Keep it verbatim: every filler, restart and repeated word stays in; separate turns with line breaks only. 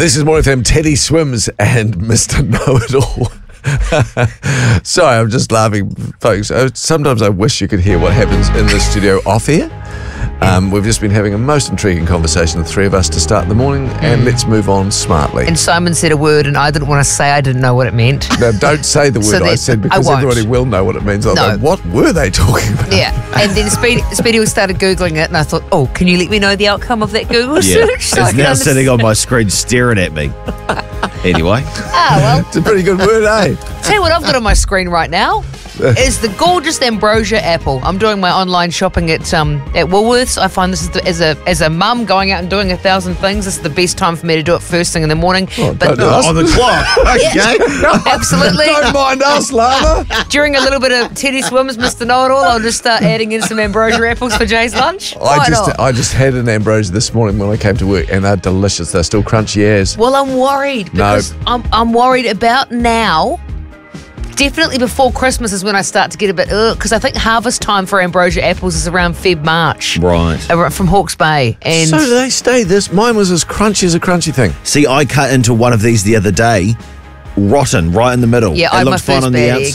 This is More F M, Teddy Swims and Mister Know-It-All. Sorry, I'm just laughing, folks. Sometimes I wish you could hear what happens in the studio off air. Um, we've just been having a most intriguing conversation, the three of us, to start the morning, and let's move on smartly.
And Simon said a word, and I didn't want to say I didn't know what it meant.
No, don't say the word
So
I
then-
said, because
I won't.
everybody will know what it means. I'll
No.
go, what were they talking about?
Yeah, and then Speedy, Speedy started Googling it, and I thought, oh, can you let me know the outcome of that Google
Yeah.
search? So I
It's
can
now
understand-
sitting on my screen staring at me. Anyway.
Ah, well,
It's a pretty good word, eh?
tell you what I've got on my screen right now is the gorgeous ambrosia apple. I'm doing my online shopping at um at Woolworths. I find this is the, as a as a mum going out and doing a thousand things, this is the best time for me to do it first thing in the morning.
Oh,
but
don't ask
On the clock. Okay.
absolutely.
Don't mind us, Lava.
During a little bit of Teddy Swims, Mister Know-It-All, I'll just start adding in some ambrosia apples for Jay's lunch. Why
I just
not?
I just had an ambrosia this morning when I came to work, and they're delicious. They're still crunchy as.
Well, I'm worried
No.
because I'm I'm worried about now. Definitely before Christmas is when I start to get a bit ugh, because I think harvest time for ambrosia apples is around Feb March.
Right.
Uh, From Hawke's Bay, and
So do they stay this? Mine was as crunchy as a crunchy thing.
See, I cut into one of these the other day, rotten, right in the middle.
yeah,
it
I had my
looked fine
first
on the
bad
outside.
egg.